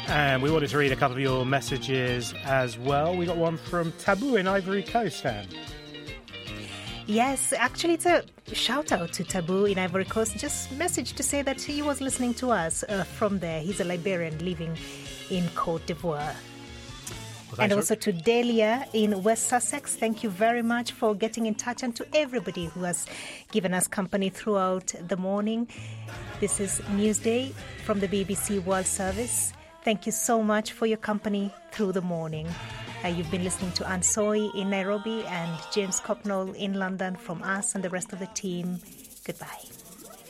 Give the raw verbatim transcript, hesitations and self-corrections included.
And we wanted to read a couple of your messages as well. We got one from Taboo in Ivory Coast, Anne. Yes, actually it's a shout out to Taboo in Ivory Coast. Just message to say that he was listening to us uh, from there. He's a Liberian living in Cote d'Ivoire. Well, and also to Delia in West Sussex. Thank you very much for getting in touch, and to everybody who has given us company throughout the morning. This is Newsday from the B B C World Service. Thank you so much for your company through the morning. Uh, you've been listening to Anne Soy in Nairobi and James Copnall in London. From us and the rest of the team, goodbye.